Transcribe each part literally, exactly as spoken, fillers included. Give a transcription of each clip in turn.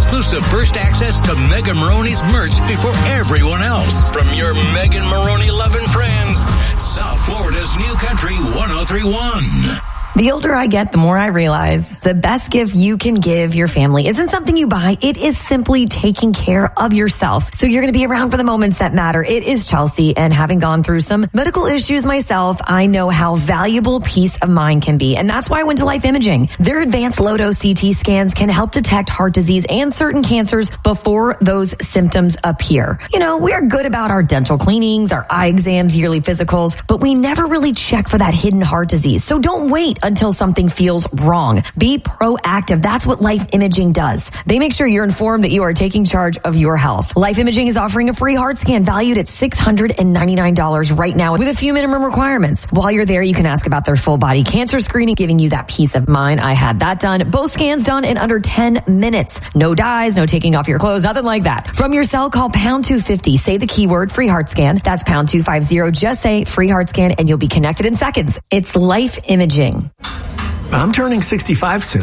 exclusive first access to Megan Maroney's merch before everyone else. From your Megan Maroney loving friends at South Florida's New Country one oh three point one. The older I get, the more I realize the best gift you can give your family isn't something you buy. It is simply taking care of yourself. So you're going to be around for the moments that matter. It is Chelsea, and having gone through some medical issues myself, I know how valuable peace of mind can be. And that's why I went to Life Imaging. Their advanced low-dose C T scans can help detect heart disease and certain cancers before those symptoms appear. You know, we're good about our dental cleanings, our eye exams, yearly physicals, but we never really check for that hidden heart disease. So don't wait until something feels wrong. Be proactive. That's what Life Imaging does. They make sure you're informed that you are taking charge of your health. Life Imaging is offering a free heart scan valued at six hundred ninety-nine dollars right now with a few minimum requirements. While you're there, you can ask about their full body cancer screening, giving you that peace of mind. I had that done. Both scans done in under ten minutes. No dyes, no taking off your clothes, nothing like that. From your cell, call pound two fifty. Say the keyword free heart scan. That's pound two fifty. Just say free heart scan and you'll be connected in seconds. It's Life Imaging. I'm turning sixty-five soon.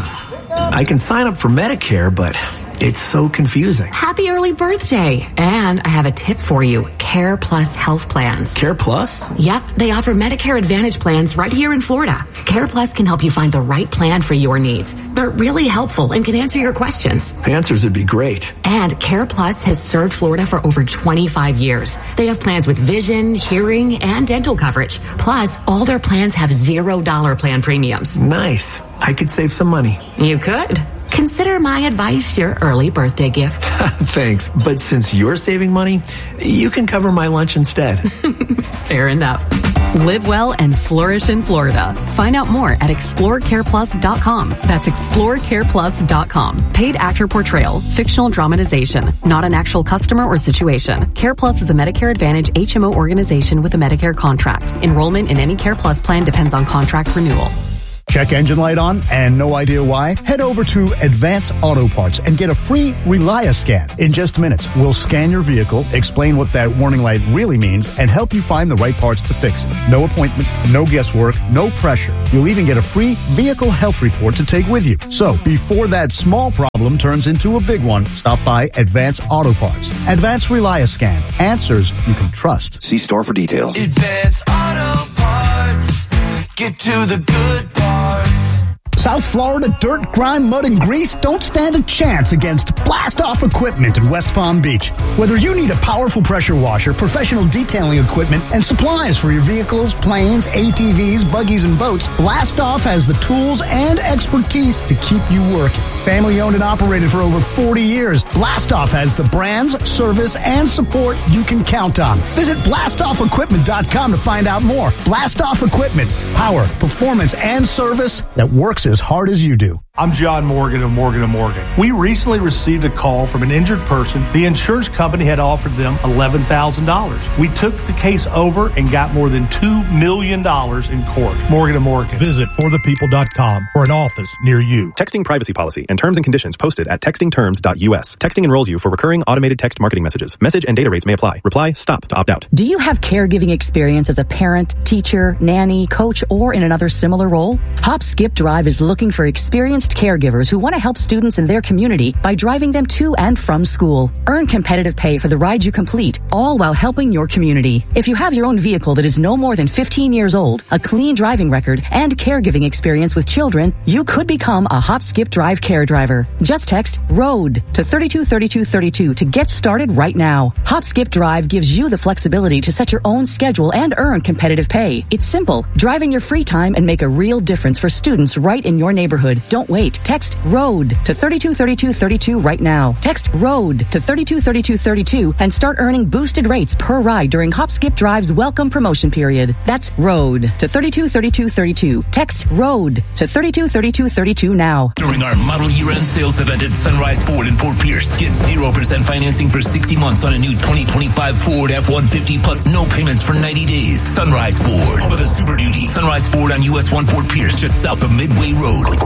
I can sign up for Medicare, but it's so confusing. Happy early birthday. And I have a tip for you. Care Plus Health Plans. Care Plus? Yep. They offer Medicare Advantage plans right here in Florida. Care Plus can help you find the right plan for your needs. They're really helpful and can answer your questions. The answers would be great. And Care Plus has served Florida for over twenty-five years. They have plans with vision, hearing, and dental coverage. Plus, all their plans have zero dollar plan premiums. Nice. I could save some money. You could. Consider my advice your early birthday gift. Thanks, but since you're saving money, you can cover my lunch instead. Fair enough. Live well and flourish in Florida. Find out more at explore care plus dot com. That's explore care plus dot com. Paid actor portrayal, fictional dramatization, not an actual customer or situation. Care Plus is a Medicare Advantage H M O organization with a Medicare contract. Enrollment in any Care Plus plan depends on contract renewal. Check engine light on and no idea why? Head over to Advance Auto Parts and get a free Relia scan. In just minutes, we'll scan your vehicle, explain what that warning light really means, and help you find the right parts to fix it. No appointment, no guesswork, no pressure. You'll even get a free vehicle health report to take with you. So, before that small problem turns into a big one, stop by Advance Auto Parts. Advance Relia scan. Answers you can trust. See store for details. Advance Auto Parts. Get to the good parts. South Florida dirt, grime, mud, and grease don't stand a chance against Blast-Off Equipment in West Palm Beach. Whether you need a powerful pressure washer, professional detailing equipment, and supplies for your vehicles, planes, A T Vs, buggies, and boats, Blast-Off has the tools and expertise to keep you working. Family owned and operated for over forty years, Blast-Off has the brands, service, and support you can count on. Visit blast off equipment dot com to find out more. Blast-Off Equipment, power, performance, and service that works as hard as you do. I'm John Morgan of Morgan and Morgan. We recently received a call from an injured person. The insurance company had offered them eleven thousand dollars. We took the case over and got more than two million dollars in court. Morgan and Morgan. Visit for the people dot com for an office near you. Texting privacy policy and terms and conditions posted at texting terms dot U S. Texting enrolls you for recurring automated text marketing messages. Message and data rates may apply. Reply STOP to opt out. Do you have caregiving experience as a parent, teacher, nanny, coach, or in another similar role? Hop Skip Drive is looking for experienced caregivers who want to help students in their community by driving them to and from school. Earn competitive pay for the ride you complete, all while helping your community. If you have your own vehicle that is no more than fifteen years old, a clean driving record, and caregiving experience with children, you could become a Hop Skip Drive care driver. Just text ROAD to thirty-two thirty-two thirty-two to get started right now. Hop Skip Drive gives you the flexibility to set your own schedule and earn competitive pay. It's simple. Drive in your free time and make a real difference for students right in your neighborhood. Don't wait. Text ROAD to thirty-two thirty-two thirty-two right now. Text ROAD to thirty-two thirty-two thirty-two and start earning boosted rates per ride during Hop Skip Drive's welcome promotion period. That's ROAD to thirty-two thirty-two thirty-two. Text ROAD to thirty-two thirty-two thirty-two now. During our model year-end sales event at Sunrise Ford in Fort Pierce, get zero percent financing for sixty months on a new twenty twenty-five Ford F one fifty plus no payments for ninety days. Sunrise Ford, home of the Super Duty. Sunrise Ford on U S one Fort Pierce, just south of Midway Road.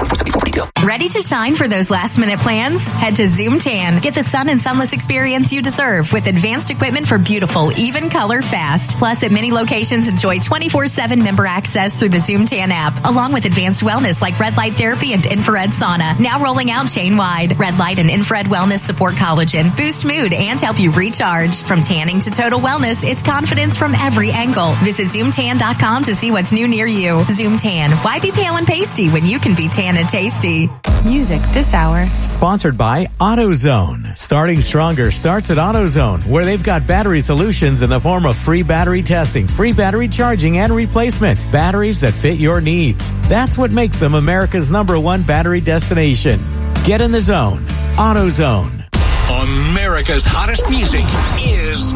one four seven four for details. Ready to shine for those last-minute plans? Head to Zoom Tan. Get the sun and sunless experience you deserve with advanced equipment for beautiful, even color fast. Plus, at many locations, enjoy twenty-four seven member access through the Zoom Tan app, along with advanced wellness like red light therapy and infrared sauna. Now rolling out chain-wide. Red light and infrared wellness support collagen, boost mood, and help you recharge. From tanning to total wellness, it's confidence from every angle. Visit zoom tan dot com to see what's new near you. Zoom Tan. Why be pale and pasty when you can be tan and tasty? Music this hour. Sponsored by AutoZone. Starting stronger starts at AutoZone, where they've got battery solutions in the form of free battery testing, free battery charging, and replacement. Batteries that fit your needs. That's what makes them America's number one battery destination. Get in the zone. AutoZone. America's hottest music is